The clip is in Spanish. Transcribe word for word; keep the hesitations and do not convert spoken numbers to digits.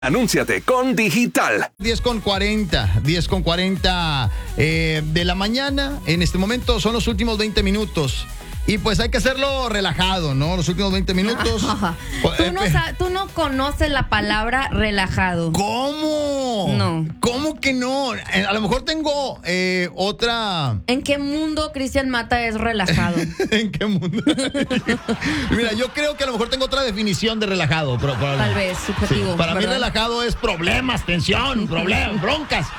Anúnciate con Digital. diez con cuarenta, diez con cuarenta eh, de la mañana. En este momento son los últimos veinte minutos. Y pues hay que hacerlo relajado, ¿no? Los últimos veinte minutos. Tú no, sa- tú no conoces la palabra relajado. ¿Cómo? No. ¿Cómo que no? Eh, A lo mejor tengo eh, otra... ¿En qué mundo Cristian Mata es relajado? ¿En qué mundo? Mira, yo creo que a lo mejor tengo otra definición de relajado. Pero, pero- Tal vez, subjetivo. Sí, para mí ¿verdad? relajado es problemas, tensión, problemas, broncas.